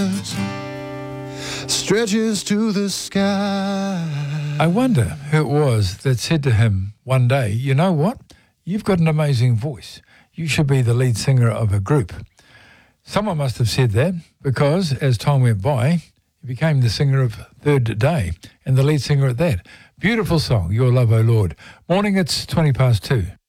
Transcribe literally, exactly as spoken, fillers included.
stretches to the sky. I wonder who it was that said to him one day, you know what? You've got an amazing voice. You should be the lead singer of a group. Someone must have said that because as time went by, he became the singer of Third Day and the lead singer at that. Beautiful song, Your Love, O Lord. Morning, it's twenty past two.